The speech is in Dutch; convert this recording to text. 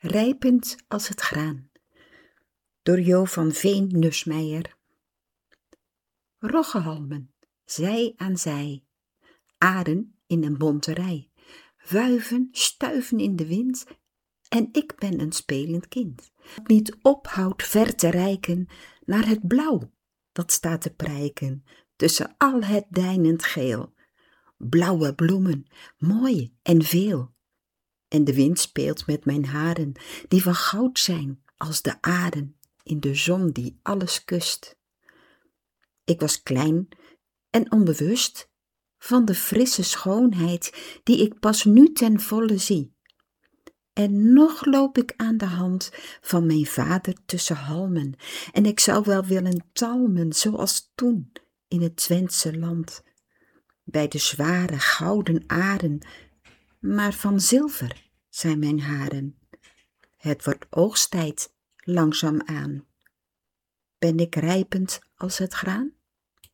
Rijpend als het graan. Door Jo van Veen Nussmeijer. Roggehalmen, zij aan zij. Aren in een bonte rij. Wuiven, stuiven in de wind. En ik ben een spelend kind. Dat niet ophoudt ver te reiken naar het blauw. Dat staat te prijken tussen al het deinend geel. Blauwe bloemen, mooi en veel. En de wind speelt met mijn haren, die van goud zijn als de aren in de zon die alles kust. Ik was klein en onbewust van de frisse schoonheid die ik pas nu ten volle zie. En nog loop ik aan de hand van mijn vader tussen halmen, en ik zou wel willen talmen zoals toen in het Twentse land, bij de zware gouden aren, maar van zilver zijn mijn haren. Het wordt oogsttijd langzaam aan. Ben ik rijpend als het graan?